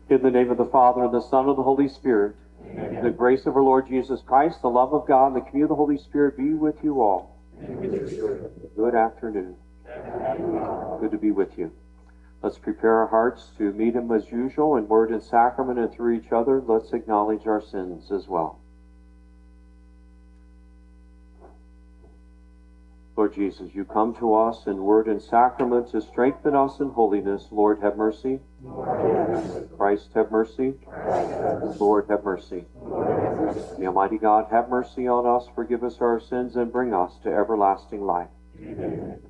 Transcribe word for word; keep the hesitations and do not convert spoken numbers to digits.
In the name of the Father, and the Son, and the Holy Spirit, Amen. The grace of our Lord Jesus Christ, the love of God, and the communion of the Holy Spirit be with you all. Good afternoon. Good to be with you. Let's prepare our hearts to meet Him as usual in word and sacrament, and through each other, let's acknowledge our sins as well. Lord Jesus, you come to us in word and sacrament to strengthen us in holiness. Lord, have mercy. Lord, have mercy. Christ, have mercy. Christ, have mercy. Lord, have mercy. Lord, have mercy. The Almighty God, have mercy on us, forgive us our sins, and bring us to everlasting life. Amen.